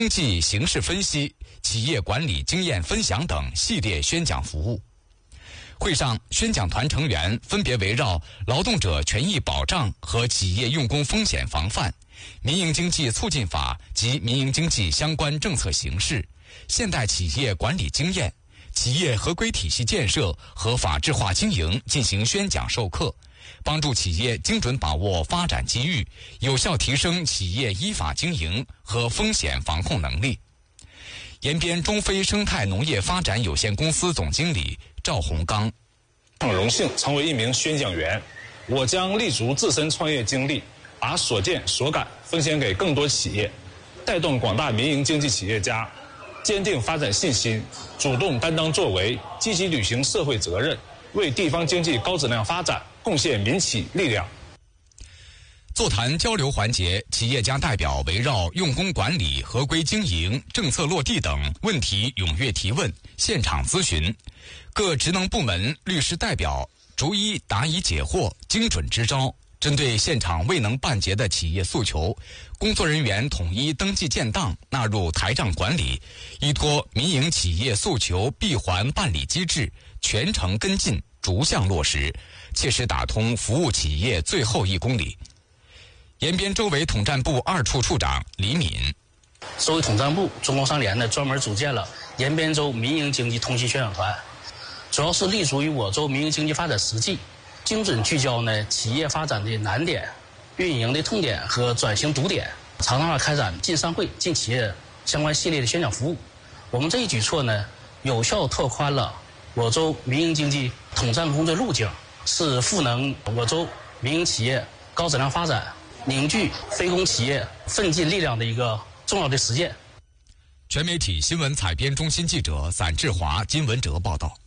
经济形势分析、企业管理经验分享等系列宣讲服务。会上，宣讲团成员分别围绕劳动者权益保障和企业用工风险防范、民营经济促进法及民营经济相关政策形势、现代企业管理经验、企业合规体系建设和法治化经营进行宣讲授课，帮助企业精准把握发展机遇，有效提升企业依法经营和风险防控能力。延边中非生态农业发展有限公司总经理赵洪刚： 很荣幸成为一名宣讲员，我将立足自身创业经历，把所见所感分享给更多企业，带动广大民营经济企业家坚定发展信心，主动担当作为，积极履行社会责任，为地方经济高质量发展贡献民企力量。 座谈交流环节，企业家代表围绕用工管理、合规经营、政策落地等问题踊跃提问，现场咨询。各职能部门律师代表逐一答疑解惑，精准支招。针对现场未能办结的企业诉求，工作人员统一登记建档，纳入台账管理，依托民营企业诉求闭环办理机制，全程跟进，逐项落实，切实打通服务企业最后1公里。延边州委统战部2处处长李敏： 州委统战部中工商联呢专门组建了延边州民营经济通信宣讲团，主要是立足于我州民营经济发展实际，精准聚焦呢企业发展的难点、运营的痛点和转型堵点，常态化开展进商会、进企业相关系列的宣讲服务。我们这一举措呢，有效拓宽了我州民营经济统战工作路径，是赋能我州民营企业高质量发展、凝聚非公企业奋进力量的一个重要的实践。 全媒体新闻采编中心记者散志华、金文哲报道。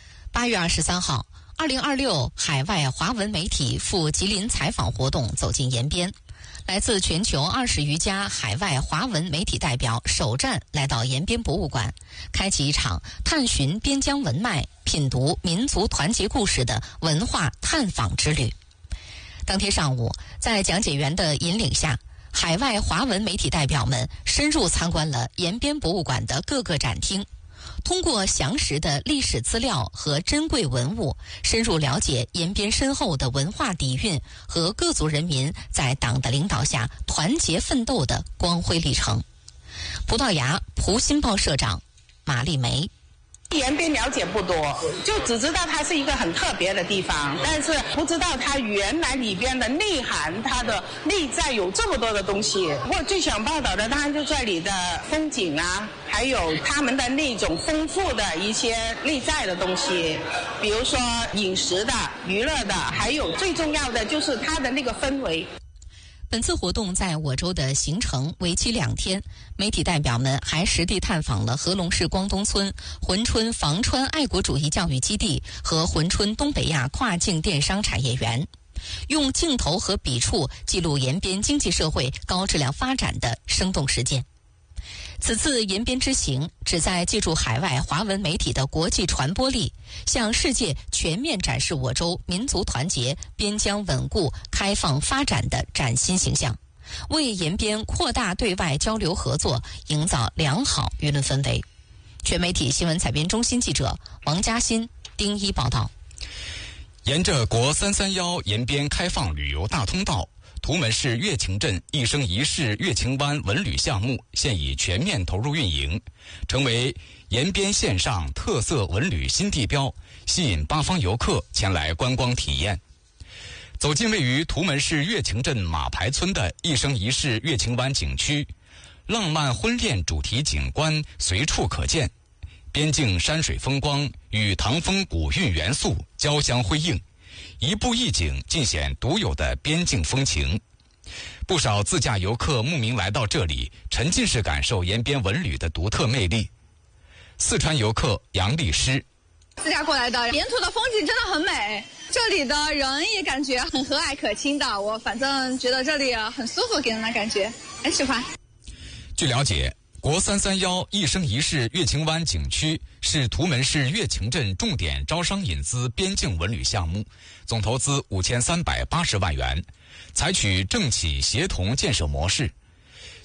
8月23号，2026海外华文媒体赴吉林采访活动走进延边，来自全球20余家海外华文媒体代表首站来到延边博物馆，开启一场探寻边疆文脉、品读民族团结故事的文化探访之旅。当天上午，在讲解员的引领下，海外华文媒体代表们深入参观了延边博物馆的各个展厅，通过详实的历史资料和珍贵文物，深入了解延边深厚的文化底蕴和各族人民在党的领导下团结奋斗的光辉历程。葡萄牙蒲新报社长马丽梅： 延边了解不多，就只知道它是一个很特别的地方，但是不知道它原来里边的内涵，它的内在有这么多的东西。我最想报道的当然就这里的风景啊，还有他们的那种丰富的一些内在的东西，比如说饮食的、娱乐的，还有最重要的就是它的那个氛围。 本次活动在我州的行程为期2天，媒体代表们还实地探访了合龙市光东村、珲春防川爱国主义教育基地和珲春东北亚跨境电商产业园，用镜头和笔触记录延边经济社会高质量发展的生动实践。此次延边之行旨在借助海外华文媒体的国际传播力，向世界全面展示我州民族团结、边疆稳固、开放发展的崭新形象，为延边扩大对外交流合作营造良好舆论氛围。全媒体新闻采编中心记者王嘉欣、丁一报道。 沿着国331延边开放旅游大通道，图门市乐清镇一生一世乐清湾文旅项目现已全面投入运营，成为延边线上特色文旅新地标，吸引8方游客前来观光体验。走进位于图门市乐清镇马牌村的一生一世乐清湾景区，浪漫婚恋主题景观随处可见，边境山水风光与唐风古韵元素交相辉映，一步一景尽显独有的边境风情。不少自驾游客慕名来到这里，沉浸式感受延边文旅的独特魅力。四川游客杨丽诗： 自驾过来的，沿途的风景真的很美，这里的人也感觉很和蔼可亲的，我反正觉得这里很舒服，给人的感觉很喜欢。 据了解，国331一生一世乐清湾景区是图门市乐清镇重点招商引资边境文旅项目，总投资5380万元，采取政企协同建设模式。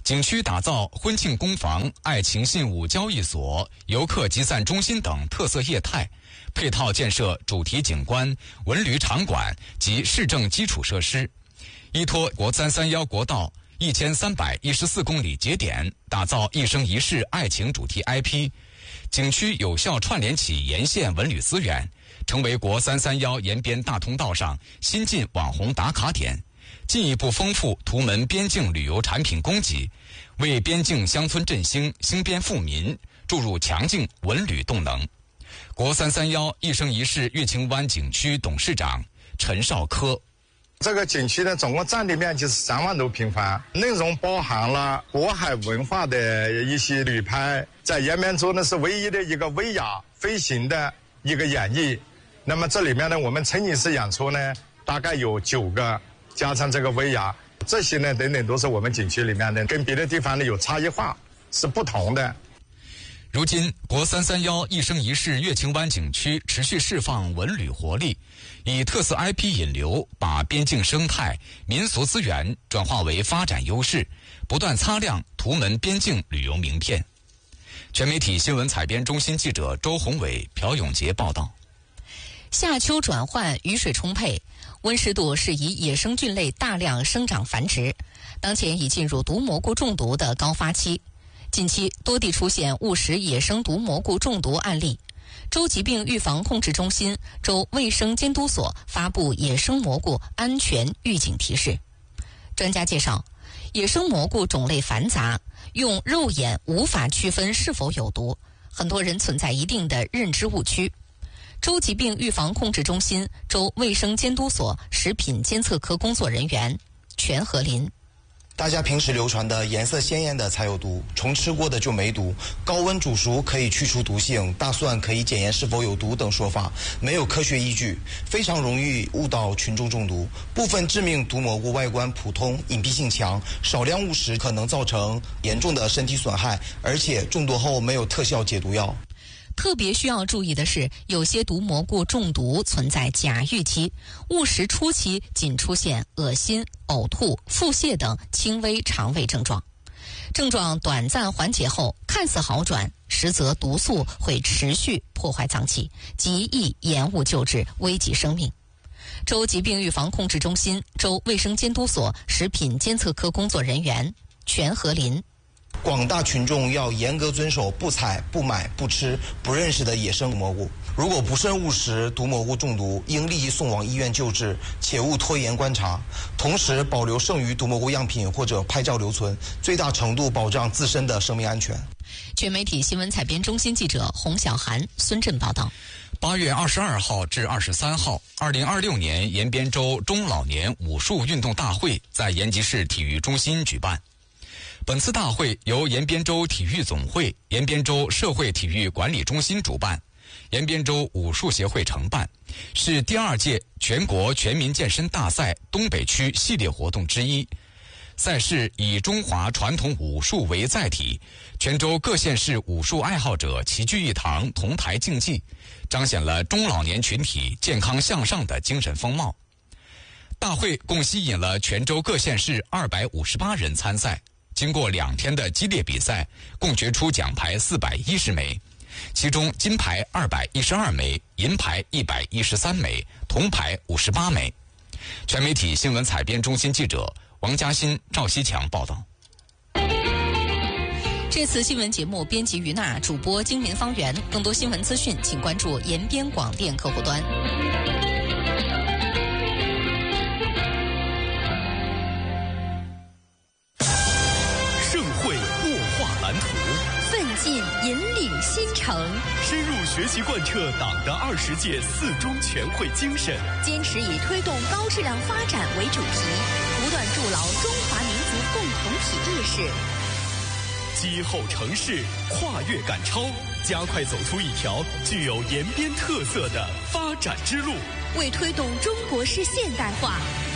景区打造婚庆公房、爱情信物交易所、游客集散中心等特色业态，配套建设主题景观、文旅场馆及市政基础设施，依托国331国道1314公里节点，打造一生一世爱情主题 IP， 景区有效串联起沿线文旅资源，成为国331沿边大通道上新晋网红打卡点，进一步丰富图门边境旅游产品供给，为边境乡村振兴、兴边富民注入强劲文旅动能。国331一生一世乐清湾景区董事长陈少科。 这个景区呢，总共占地面积是3万多平方，内容包含了渤海文化的一些旅拍，在延边洲呢是唯一的一个威亚飞行的一个演绎。那么这里面呢，我们沉浸式演出呢，大概有9个，加上这个威亚，这些呢等等都是我们景区里面的，跟别的地方呢有差异化，是不同的。 如今，国331一生一世乐清湾景区持续释放文旅活力，以特色 IP 引流，把边境生态、民俗资源转化为发展优势，不断擦亮图门边境旅游名片。全媒体新闻采编中心记者周宏伟、朴永杰报道。 夏秋转换，雨水充沛，温湿度适宜野生菌类大量生长繁殖，当前已进入毒蘑菇中毒的高发期。近期多地出现误食野生毒蘑菇中毒案例，州疾病预防控制中心、州卫生监督所发布野生蘑菇安全预警提示。专家介绍，野生蘑菇种类繁杂，用肉眼无法区分是否有毒，很多人存在一定的认知误区。州疾病预防控制中心、州卫生监督所食品监测科工作人员全和林。 大家平时流传的颜色鲜艳的才有毒，虫吃过的就没毒，高温煮熟可以去除毒性，大蒜可以检验是否有毒等说法没有科学依据，非常容易误导群众中毒。部分致命毒蘑菇外观普通，隐蔽性强，少量误食可能造成严重的身体损害，而且中毒后没有特效解毒药。 特别需要注意的是，有些毒蘑菇中毒存在假预期，误食初期仅出现恶心、呕吐、腹泻等轻微肠胃症状，症状短暂缓解后看似好转，实则毒素会持续破坏脏器，极易延误救治，危及生命。州疾病预防控制中心、州卫生监督所食品监测科工作人员全和林。 广大群众要严格遵守不采、不买、不吃不认识的野生蘑菇。如果不慎误食毒蘑菇中毒，应立即送往医院救治，且勿拖延观察。同时，保留剩余毒蘑菇样品或者拍照留存，最大程度保障自身的生命安全。 全媒体新闻采编中心记者洪小涵、孙振报道。 8月22号至23号，2026年延边州中老年武术运动大会在延吉市体育中心举办。本次大会由延边州体育总会、延边州社会体育管理中心主办，延边州武术协会承办，是第2届全国全民健身大赛东北区系列活动之一。赛事以中华传统武术为载体，全州各县市武术爱好者齐聚一堂，同台竞技，彰显了中老年群体健康向上的精神风貌。大会共吸引了全州各县市258人参赛，经过2天的激烈比赛，共决出奖牌410枚，其中金牌212枚，银牌113枚，铜牌58枚。全媒体新闻采编中心记者王嘉欣、赵西强报道。 这次新闻节目编辑于娜，主播金民方圆。更多新闻资讯，请关注延边广电客户端。 盛会擘画蓝图， 奋进引领新城， 深入学习贯彻党的20届4中全会精神， 坚持以推动高质量发展为主题，不断筑牢中华民族共同体意识， 击后城市，跨越赶超，加快走出一条具有延边特色的发展之路， 为推动中国式现代化